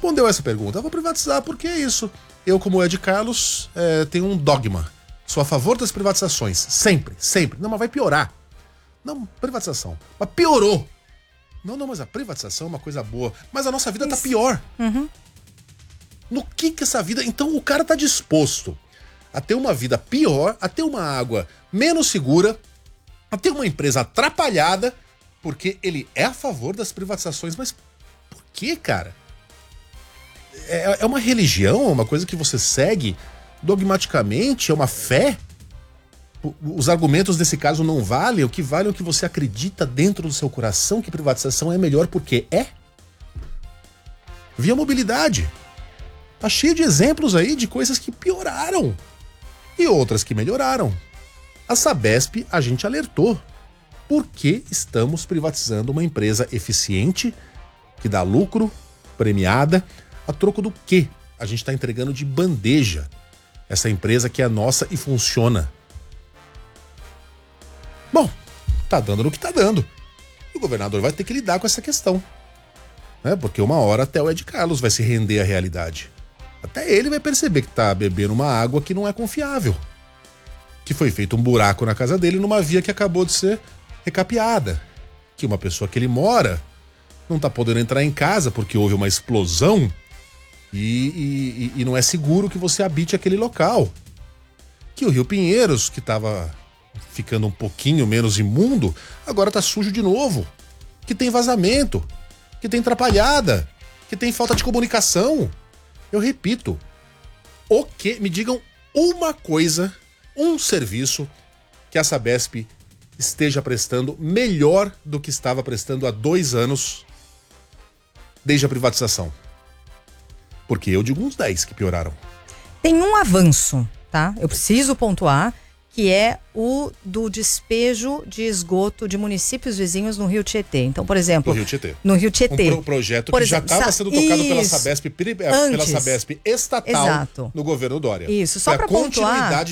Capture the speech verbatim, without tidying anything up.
respondeu essa pergunta. Eu vou privatizar porque é isso. Eu, como Ed Carlos, é, tenho um dogma. Sou a favor das privatizações. Sempre, sempre. Não, mas vai piorar. Não, privatização. Mas piorou. Não, não, mas a privatização é uma coisa boa. Mas a nossa vida isso. tá pior. Uhum. No que que essa vida... Então o cara tá disposto a ter uma vida pior, a ter uma água menos segura, a ter uma empresa atrapalhada, porque ele é a favor das privatizações. Mas por que, cara? É, é uma religião, é uma coisa que você segue dogmaticamente, é uma fé? Os argumentos desse caso não valem, o que vale é o que você acredita dentro do seu coração que privatização é melhor porque é? Via Mobilidade. Tá cheio de exemplos aí de coisas que pioraram e outras que melhoraram. A Sabesp, a gente alertou. Por que estamos privatizando uma empresa eficiente, que dá lucro, premiada, a troco do quê? A gente está entregando de bandeja essa empresa que é nossa e funciona. Bom, tá dando no que tá dando. E o governador vai ter que lidar com essa questão. Né? Porque uma hora até o Ed Carlos vai se render à realidade. Até ele vai perceber que tá bebendo uma água que não é confiável. Que foi feito um buraco na casa dele numa via que acabou de ser recapeada. Que uma pessoa que ele mora não tá podendo entrar em casa porque houve uma explosão e, e, e não é seguro que você habite aquele local. Que o Rio Pinheiros, que tava ficando um pouquinho menos imundo, agora tá sujo de novo. Que tem vazamento, que tem atrapalhada, que tem falta de comunicação. Eu repito, o que? Me digam uma coisa, um serviço que a Sabesp esteja prestando melhor do que estava prestando há dois anos desde a privatização. Porque eu digo uns dez que pioraram. Tem um avanço, tá? Eu preciso pontuar, que é o do despejo de esgoto de municípios vizinhos no Rio Tietê. Então, por exemplo... No Rio Tietê. No Rio Tietê. Um pro projeto por que exemplo, já estava sendo tocado isso, pela Sabesp, pela Sabesp estatal. Exato. No governo Dória. Isso, só para pontuar...